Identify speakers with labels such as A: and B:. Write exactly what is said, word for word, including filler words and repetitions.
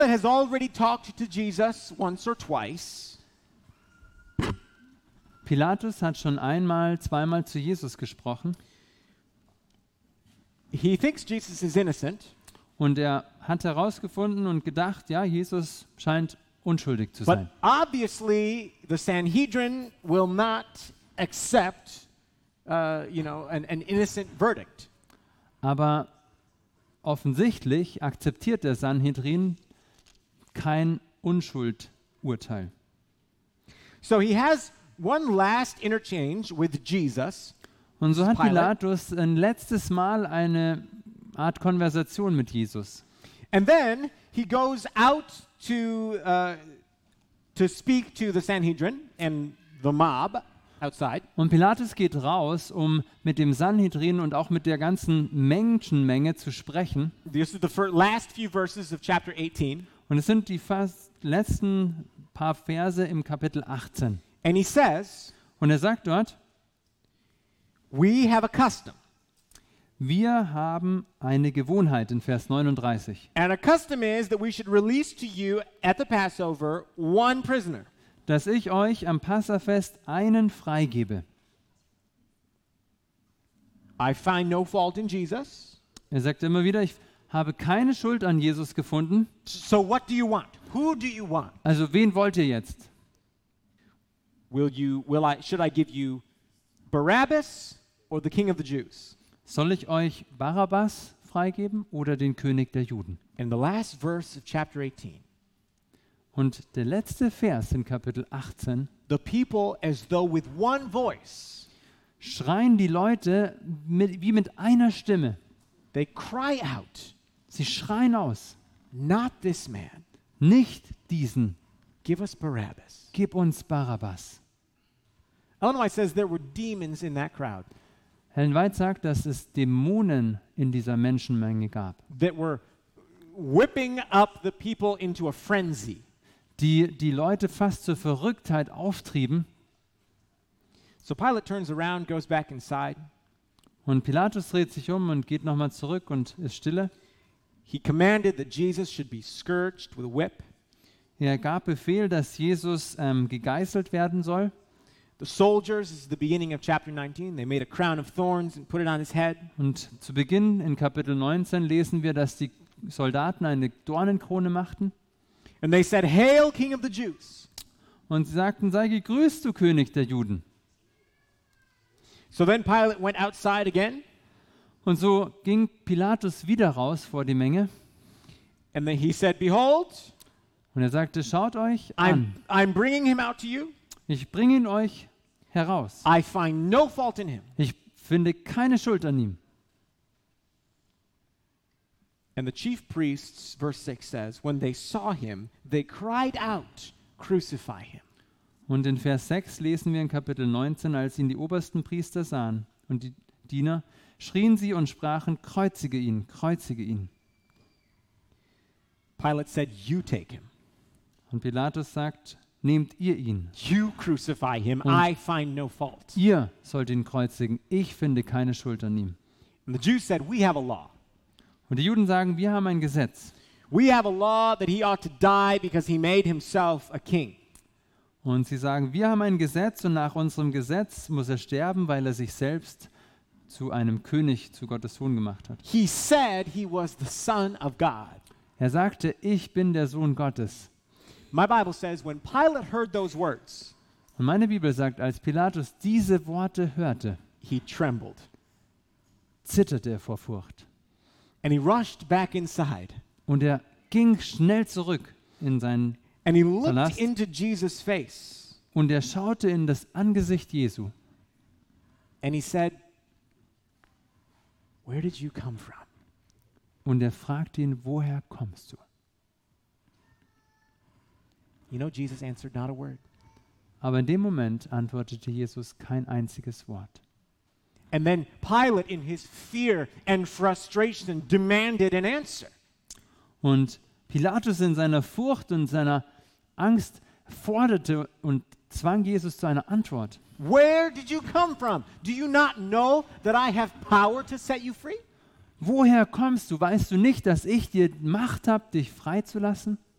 A: has already talked to Jesus once or twice.
B: Pilatus hat schon einmal, zweimal zu Jesus gesprochen.
A: He thinks Jesus is innocent.
B: Und er hat herausgefunden und gedacht, ja, Jesus scheint unschuldig zu
A: But
B: sein.
A: obviously, the Sanhedrin will not accept, uh, you know, an, an innocent verdict.
B: Aber offensichtlich akzeptiert der Sanhedrin kein Unschuldurteil.
A: So he has one last interchange with Jesus.
B: Und so hat
A: Pilate.
B: Pilatus ein letztes Mal eine Art Konversation mit Jesus.
A: And then he goes out to, uh, to speak to the Sanhedrin and the mob outside.
B: Und Pilatus geht raus, um mit dem Sanhedrin und auch mit der ganzen Menschenmenge zu sprechen.
A: This is the fir- last few verses of chapter eighteen.
B: Und es sind die fast letzten paar Verse im Kapitel achtzehn.
A: And he says,
B: Und er sagt dort,
A: we have a custom.
B: wir haben eine Gewohnheit in Vers neununddreißig.
A: And a custom is that we should release to you at the Passover one prisoner.
B: Dass ich euch am Passafest einen freigebe.
A: I find no fault in Jesus.
B: Er sagt immer wieder, ich habe keine Schuld an Jesus gefunden.
A: So what do you want? Who do you want?
B: Also wen wollt ihr jetzt?
A: Will you will I should I give you Barabbas or the king of the Jews?
B: Soll ich euch Barabbas freigeben oder den König der Juden?
A: In the last verse of chapter eighteen,
B: Und der letzte Vers in Kapitel achtzehn,
A: the people as though with one voice,
B: schreien die Leute mit, wie mit einer Stimme.
A: they cry out,
B: Sie schreien aus,
A: not this man.
B: nicht diesen,
A: Give us Barabbas.
B: gib uns Barabbas.
A: Ellen White says there were demons in that crowd
B: Helen White sagt, dass es Dämonen in dieser Menschenmenge gab,
A: that were whipping up the people into a frenzy.
B: die die Leute fast zur Verrücktheit auftrieben.
A: So Pilate turns around, goes back inside.
B: Und Pilatus dreht sich um und geht nochmal zurück und ist stille.
A: He commanded that Jesus should be scourged with a whip.
B: Er gab Befehl, dass Jesus ähm, gegeißelt werden soll.
A: The soldiers, this is the beginning of chapter nineteen, they made a crown of thorns and put it on his head.
B: Und zu Beginn in Kapitel neunzehn lesen wir, dass die Soldaten eine Dornenkrone machten.
A: And they said, Hail, King of the Jews.
B: Und sie sagten, sei gegrüßt, du König der Juden.
A: So then Pilate went outside again,
B: Und so ging Pilatus wieder raus vor die Menge.
A: and then he said, Behold,
B: Und er sagte, schaut euch
A: I'm,
B: an.
A: I'm bringing him out to you.
B: Ich bringe ihn euch heraus.
A: I find no fault in him.
B: Ich finde keine Schuld an ihm.
A: And the chief priests, verse six says, when they saw him, they cried out, Crucify him.
B: Und in Vers sechs lesen wir in Kapitel neunzehn, als ihn die obersten Priester sahen und die Diener, schrien sie und sprachen, kreuzige ihn, kreuzige ihn.
A: Pilate said, You take him.
B: Und Pilatus sagt, nehmt ihr ihn.
A: You crucify him.
B: Und-
A: I find no fault.
B: Ihr sollt ihn kreuzigen. Ich finde keine Schuld an ihm.
A: And the Jews said, We have a law.
B: Und die Juden sagen, wir haben ein Gesetz.
A: We have a law that he ought to die because he made himself a king.
B: Und sie sagen, wir haben ein Gesetz und nach unserem Gesetz muss er sterben, weil er sich selbst zu einem König, zu Gottes Sohn gemacht hat.
A: He said he was the Son of God.
B: Er sagte, ich bin der Sohn Gottes.
A: My Bible says when Pilate heard those words,
B: Und meine Bibel sagt, als Pilatus diese Worte hörte,
A: he trembled.
B: zitterte er vor Furcht.
A: And he rushed back inside.
B: Und er ging schnell zurück in seinen
A: And he looked
B: Palast.
A: into Jesus' face.
B: und er schaute in das Angesicht Jesu.
A: And he said, Where did you come from?
B: Und er fragte ihn, woher kommst du?
A: You know, Jesus answered not a word.
B: Aber in dem Moment antwortete Jesus kein einziges Wort.
A: And then Pilate, in his fear and frustration, demanded an answer.
B: Und Pilatus in seiner Furcht und seiner Angst forderte und zwang Jesus zu einer Antwort.
A: Where did you come from? Do you not know that I have power to set you free?
B: Woher kommst du? Weißt du nicht, dass ich dir Macht habe, dich freizulassen?